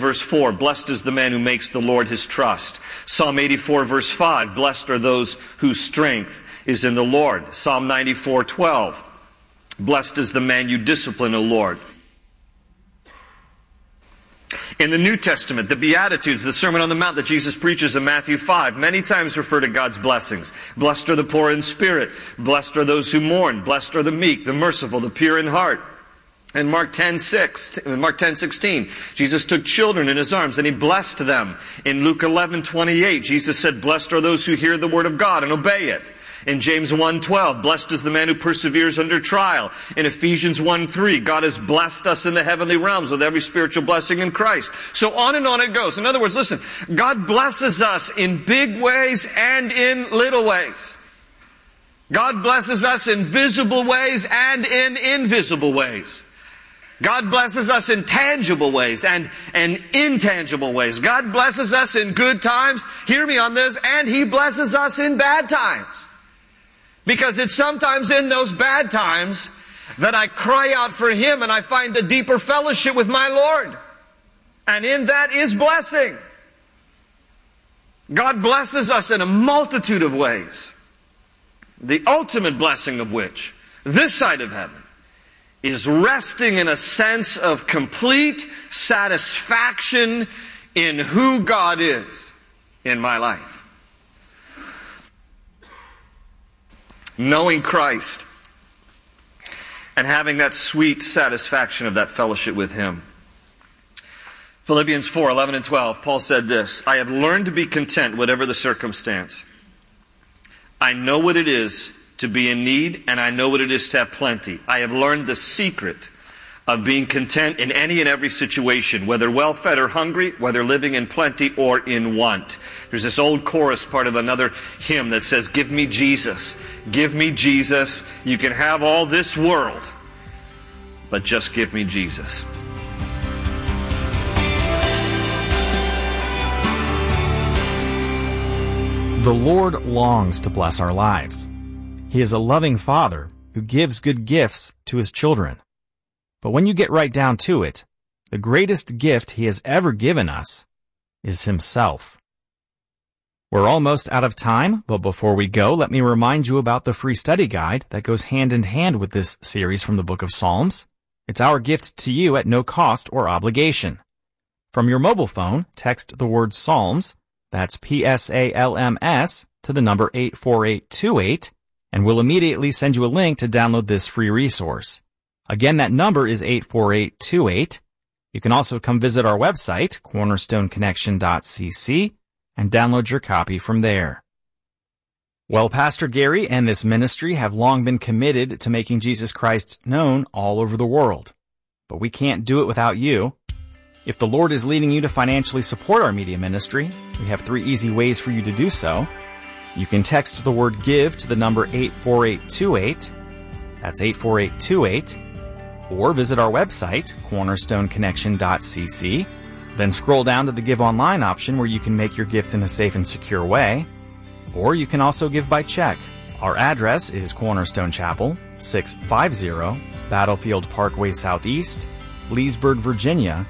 verse 4, blessed is the man who makes the Lord his trust. Psalm 84, verse 5, blessed are those whose strength is in the Lord. Psalm 94, 12, blessed is the man you discipline, O Lord. In the New Testament, the Beatitudes, the Sermon on the Mount that Jesus preaches in Matthew 5, many times refer to God's blessings. Blessed are the poor in spirit. Blessed are those who mourn. Blessed are the meek, the merciful, the pure in heart. In Mark 10:16, Jesus took children in his arms and he blessed them. In Luke 11:28, Jesus said, blessed are those who hear the word of God and obey it. In James 1:12, blessed is the man who perseveres under trial. In Ephesians 1:3, God has blessed us in the heavenly realms with every spiritual blessing in Christ. So on and on it goes. In other words, listen, God blesses us in big ways and in little ways. God blesses us in visible ways and in invisible ways. God blesses us in tangible ways and intangible ways. God blesses us in good times, hear me on this, and He blesses us in bad times. Because it's sometimes in those bad times that I cry out for Him and I find a deeper fellowship with my Lord. And in that is blessing. God blesses us in a multitude of ways. The ultimate blessing of which, this side of heaven, is resting in a sense of complete satisfaction in who God is in my life. Knowing Christ and having that sweet satisfaction of that fellowship with Him. Philippians 4:11 and 12, Paul said this, I have learned to be content whatever the circumstance. I know what it is to be in need, and I know what it is to have plenty. I have learned the secret of being content in any and every situation, whether well-fed or hungry, whether living in plenty or in want. There's this old chorus part of another hymn that says, give me Jesus, give me Jesus. You can have all this world, but just give me Jesus. The Lord longs to bless our lives. He is a loving Father who gives good gifts to His children. But when you get right down to it, the greatest gift He has ever given us is Himself. We're almost out of time, but before we go, let me remind you about the free study guide that goes hand in hand with this series from the book of Psalms. It's our gift to you at no cost or obligation. From your mobile phone, text the word Psalms, that's PSALMS, to the number 84828, and we'll immediately send you a link to download this free resource. Again, that number is 84828. You can also come visit our website, cornerstoneconnection.cc, and download your copy from there. Well, Pastor Gary and this ministry have long been committed to making Jesus Christ known all over the world. But we can't do it without you. If the Lord is leading you to financially support our media ministry, we have 3 easy ways for you to do so. You can text the word GIVE to the number 84828. That's 84828. Or visit our website, cornerstoneconnection.cc. Then scroll down to the Give Online option where you can make your gift in a safe and secure way. Or you can also give by check. Our address is Cornerstone Chapel, 650 Battlefield Parkway Southeast, Leesburg, Virginia,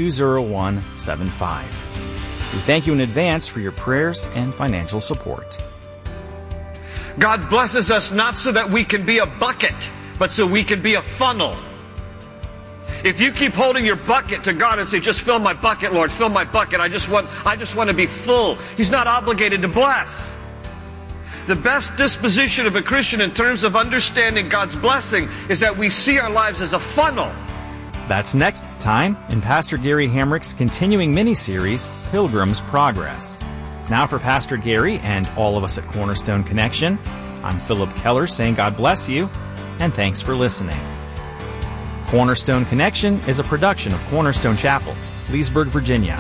20175. We thank you in advance for your prayers and financial support. God blesses us not so that we can be a bucket, but so we can be a funnel. If you keep holding your bucket to God and say, just fill my bucket, Lord, fill my bucket. I just want to be full. He's not obligated to bless. The best disposition of a Christian in terms of understanding God's blessing is that we see our lives as a funnel. That's next time in Pastor Gary Hamrick's continuing mini-series, Pilgrim's Progress. Now for Pastor Gary and all of us at Cornerstone Connection, I'm Philip Keller saying God bless you, and thanks for listening. Cornerstone Connection is a production of Cornerstone Chapel, Leesburg, Virginia.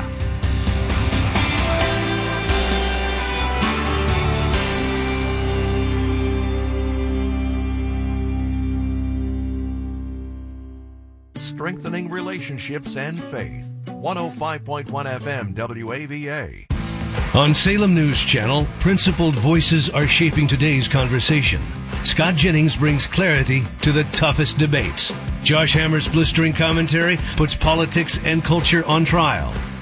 Strengthening relationships and faith. 105.1 FM WAVA. On Salem News Channel, principled voices are shaping today's conversation. Scott Jennings brings clarity to the toughest debates. Josh Hammer's blistering commentary puts politics and culture on trial.